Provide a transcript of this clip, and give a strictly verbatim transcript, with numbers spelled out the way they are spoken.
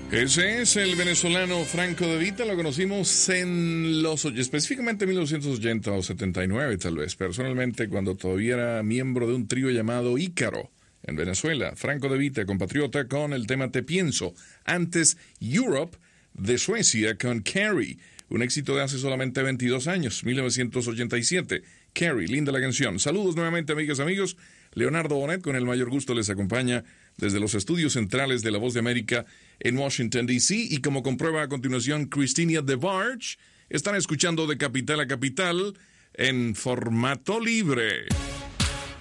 Ese es el venezolano Franco De Vita. Lo conocimos en los, específicamente en mil novecientos ochenta o setenta y nueve tal vez. Personalmente, cuando todavía era miembro de un trío llamado Ícaro en Venezuela. Franco De Vita, compatriota, con el tema Te Pienso. Antes, Europe de Suecia con Carrie. Un éxito de hace solamente veintidós años, mil novecientos ochenta y siete. Carrie, linda la canción. Saludos nuevamente, amigas y amigos. Leonardo Bonet, con el mayor gusto, les acompaña desde los estudios centrales de La Voz de América en Washington, D C Y como comprueba a continuación Cristina DeBarge, están escuchando de capital a capital en formato libre.